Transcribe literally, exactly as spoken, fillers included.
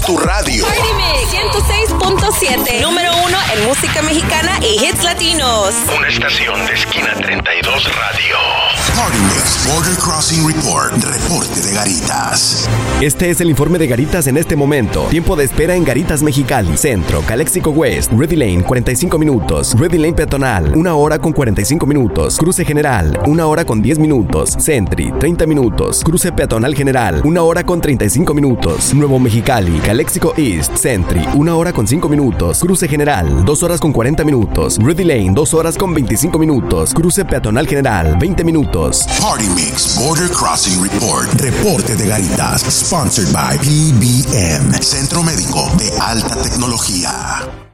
Tu radio. Party Mix ciento seis punto siete. Número uno en música mexicana y hits latinos. Una estación de Esquina treinta y dos Radio. Party Mix Border Crossing Report. Reporte de Garitas. Este es el informe de Garitas en este momento. Tiempo de espera en Garitas Mexicali, Centro, Calexico West, Ready Lane, cuarenta y cinco minutos. Ready Lane Peatonal, una hora con cuarenta y cinco minutos. Cruce General, una hora con diez minutos. Sentry, treinta minutos. Cruce Peatonal General, una hora con treinta y cinco minutos. Nuevo Mexicali, Calexico East, Sentry, una hora con cinco minutos. Cruce General, dos horas con cuarenta minutos. Ready Lane, dos horas con veinticinco minutos. Cruce Peatonal General, veinte minutos. Party Mix Border Crossing Report. Reporte de Garitas. Sponsored by P B M. Centro Médico de Alta Tecnología.